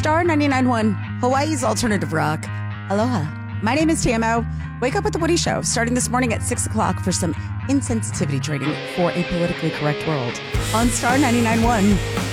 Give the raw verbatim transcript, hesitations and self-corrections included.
Star ninety-nine point one, Hawaii's alternative rock. Aloha. My name is Tamo. Wake up with The Woody Show, starting this morning at six o'clock for some insensitivity training for a politically correct world on Star ninety-nine point one.